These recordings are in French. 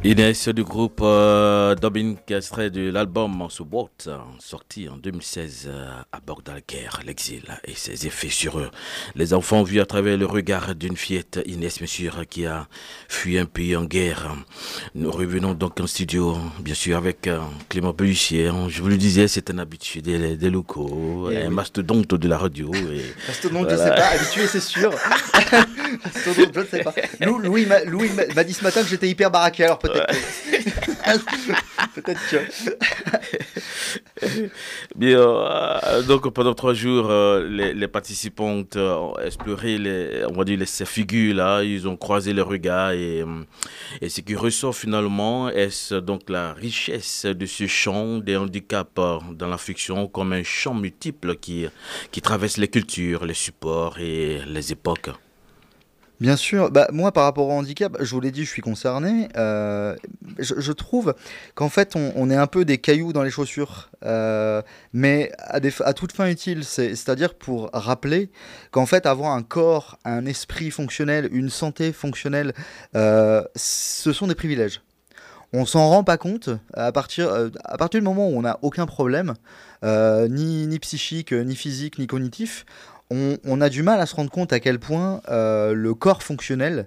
Inès du groupe Dobin qui est extrait de l'album So What, sorti en 2016 à bord de la guerre, l'exil et ses effets sur eux. Les enfants vus à travers le regard d'une fillette, Inès, bien sûr, qui a fui un pays en guerre. Nous revenons donc en studio, bien sûr, avec Clément Pellissier. Je vous le disais, c'est un habitué des locaux, Et un oui. mastodonte de la radio. Et Mastodonte, je sais voilà. pas. Habitué, c'est sûr. Mastodonte, je ne sais pas. Louis m'a dit ce matin que j'étais hyper baraqué, alors peut-être que. Peut-être que. Bien, donc pendant 3 jours, les participants ont exploré on va dire ces figures-là, ils ont croisé les regards et ce qui ressort finalement, est donc la richesse de ce champ des handicaps dans la fiction comme un champ multiple qui traverse les cultures, les supports et les époques. Bien sûr, bah, moi par rapport au handicap, je vous l'ai dit, je suis concerné. Je trouve qu'en fait on est un peu des cailloux dans les chaussures, mais à toute fin utile. C'est-à-dire pour rappeler qu'en fait avoir un corps, un esprit fonctionnel, une santé fonctionnelle, ce sont des privilèges. On s'en rend pas compte à partir du moment où on n'a aucun problème, ni psychique, ni physique, ni cognitif. On a du mal à se rendre compte à quel point le corps fonctionnel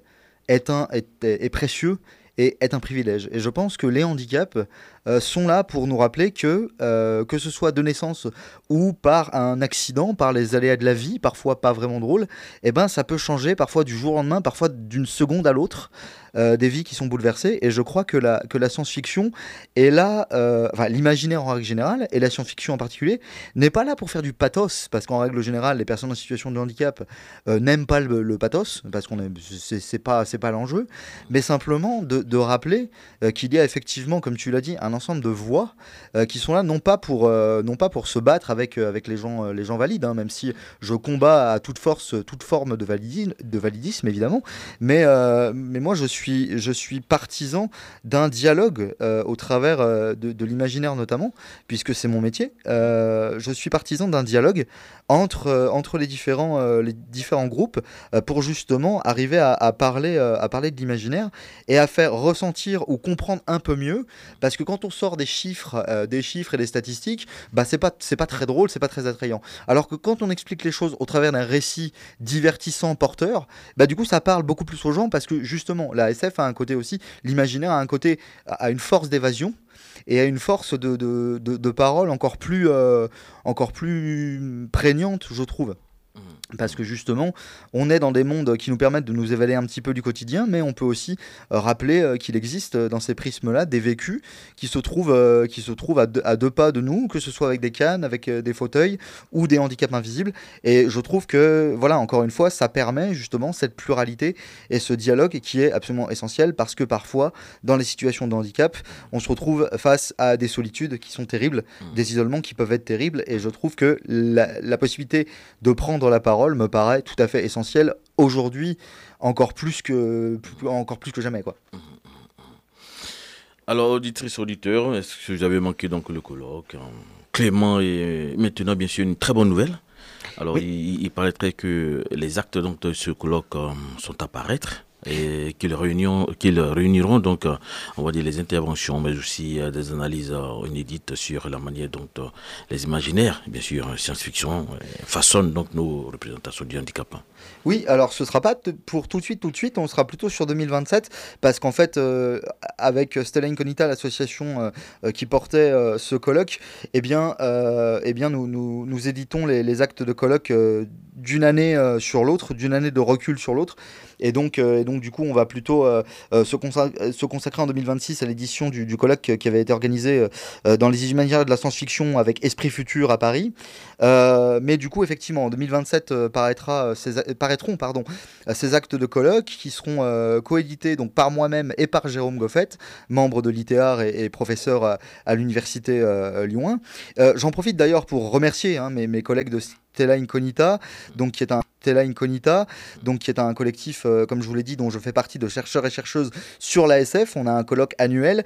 est précieux et est un privilège. Et je pense que les handicaps sont là pour nous rappeler que ce soit de naissance ou par un accident, par les aléas de la vie, parfois pas vraiment drôle, eh ben, ça peut changer parfois du jour au lendemain, parfois d'une seconde à l'autre, des vies qui sont bouleversées. Et je crois que la science-fiction est là, enfin l'imaginaire en règle générale, et la science-fiction en particulier, n'est pas là pour faire du pathos, parce qu'en règle générale, les personnes en situation de handicap n'aiment pas le pathos, parce qu'on c'est pas l'enjeu, mais simplement de rappeler qu'il y a effectivement, comme tu l'as dit, un ensemble de voix qui sont là non pas pour se battre avec les gens valides, hein, même si je combats à toute force toute forme de validisme évidemment, mais moi je suis partisan d'un dialogue au travers de l'imaginaire notamment, puisque c'est mon métier. Je suis partisan d'un dialogue entre les différents groupes pour justement arriver à parler de l'imaginaire et à faire ressentir ou comprendre un peu mieux, parce que quand on sort des chiffres et des statistiques, bah c'est pas très drôle, c'est pas très attrayant. Alors que quand on explique les choses au travers d'un récit divertissant, porteur, bah du coup ça parle beaucoup plus aux gens, parce que justement la SF a un côté aussi, l'imaginaire a un côté, a une force d'évasion et a une force de parole encore plus prégnante, je trouve. Parce que justement, on est dans des mondes qui nous permettent de nous évader un petit peu du quotidien, mais on peut aussi rappeler qu'il existe dans ces prismes-là des vécus qui se trouvent à deux pas de nous, que ce soit avec des cannes, avec des fauteuils ou des handicaps invisibles. Et je trouve que, voilà, encore une fois, ça permet justement cette pluralité et ce dialogue qui est absolument essentiel, parce que parfois, dans les situations de handicap, on se retrouve face à des solitudes qui sont terribles, des isolements qui peuvent être terribles, et je trouve que la possibilité de prendre la parole me paraît tout à fait essentielle aujourd'hui, encore plus que jamais, quoi. Alors, auditrice, auditeur, est-ce que vous avez manqué donc le colloque? Clément est maintenant bien sûr une très bonne nouvelle. Alors, Oui. il paraîtrait que les actes donc, de ce colloque sont à paraître et qu'ils réuniront donc, on va dire, les interventions, mais aussi des analyses inédites sur la manière dont les imaginaires, bien sûr, science-fiction, façonnent donc nos représentations du handicap. Oui, alors ce sera pas pour tout de suite, on sera plutôt sur 2027, parce qu'en fait, avec Stella Incognita, l'association qui portait ce colloque, eh bien nous éditons les actes de colloque d'une année sur l'autre, d'une année de recul sur l'autre, et donc du coup on va plutôt se consacrer en 2026 à l'édition du colloque qui avait été organisé dans les imaginaires de la science-fiction avec Esprit Futur à Paris. Mais du coup, effectivement, en 2027 paraîtront ces actes de colloque qui seront coédités donc, par moi-même et par Jérôme Goffet, membre de l'ITEAR et professeur à l'université Lyon 1. J'en profite d'ailleurs pour remercier mes collègues de Stella Incognita, donc qui est un collectif, comme je vous l'ai dit, dont je fais partie de chercheurs et chercheuses sur la SF. On a un colloque annuel